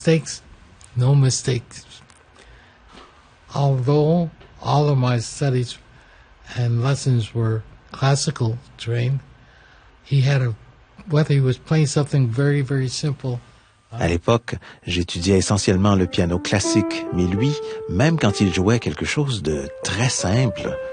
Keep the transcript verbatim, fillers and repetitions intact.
Mistakes, no mistakes. Although all of my studies and lessons were classical trained, he had a, whether he was playing something very, very simple. À l'époque, j'étudiais essentiellement le piano classique, mais lui, même quand il jouait quelque chose de très simple,